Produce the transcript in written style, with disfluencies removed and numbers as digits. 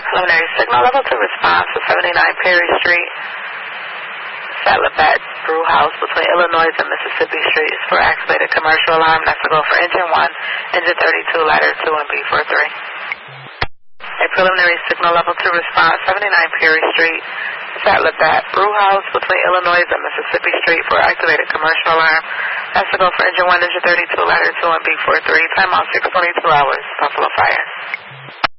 Preliminary signal level 2 response to 79 Perry Street, Saddleback Brew House between Illinois and Mississippi Streets for activated commercial alarm. That's to go for engine 1, engine 32, ladder 2, and B43. A preliminary signal level 2 response, 79 Perry Street, Saddleback Brew House between Illinois and Mississippi Street for activated commercial alarm. That's to go for engine 1, engine 32, ladder 2, and B43. Time on 6:22 hours. Buffalo Fire.